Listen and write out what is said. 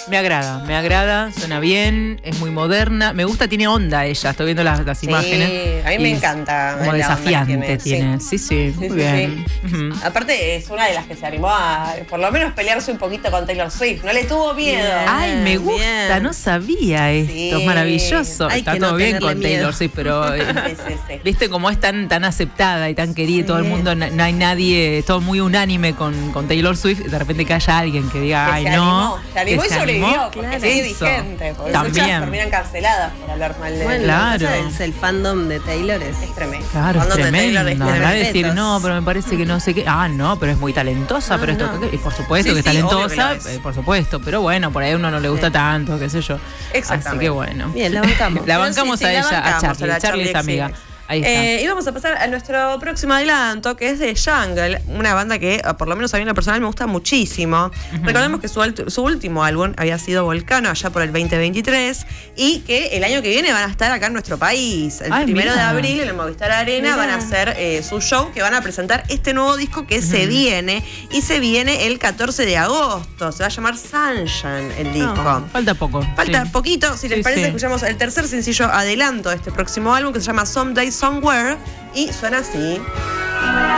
Me agrada, suena bien, es muy moderna. Me gusta, tiene onda ella, estoy viendo las imágenes. A mí me encanta. Como desafiante tiene. Sí. Sí, muy bien. Sí. Aparte es una de las que se animó a por lo menos pelearse un poquito con Taylor Swift. No le tuvo miedo. Bien. Ay, me gusta, no sabía esto, Sí. es maravilloso. Hay Está que todo no bien tenerle con miedo. Taylor Swift, pero Sí. viste cómo es tan aceptada y tan querida, todo el mundo, no hay nadie, todo muy unánime con Taylor Swift, de repente que haya alguien que diga, Que ay se no. animó. Se animó que y se sobrevivió, animó. porque Claro. sigue Eso. vigente. Porque También. muchas terminan canceladas por hablar mal de Bueno, él. Claro. el fandom de Taylor es tremendo. Claro, es Cuando de Taylor tremendo. es de Va a decir, respetos. no, pero me parece que no sé qué. Ah, no, pero es muy talentosa, No, pero esto. no. Y por supuesto Sí, que es sí, obvio talentosa, que lo es. por supuesto. Pero bueno, por ahí a uno no le gusta tanto, qué sé yo. Exactamente. Así que bueno. Bien, la bancamos. La Pero bancamos sí, a la ella, bancamos, a Charlie. a la Charlie es Charlie, amiga. sí. Ahí está. Y vamos a pasar a nuestro próximo adelanto, que es de Jungle, una banda que, por lo menos a mí en lo personal, me gusta muchísimo. Recordemos que su último álbum había sido Volcano, allá por el 2023, y que el año que viene van a estar acá en nuestro país. El Ay, 1 de mira. abril en el Movistar Arena Mira. van a hacer su show, que van a presentar este nuevo disco que se viene, y se viene el 14 de agosto. Se va a llamar Sunshine el disco. Falta poco. Falta sí. poquito, si les Sí, parece, sí. escuchamos el tercer sencillo adelanto de este próximo álbum que se llama Someday Somewhere y suena así.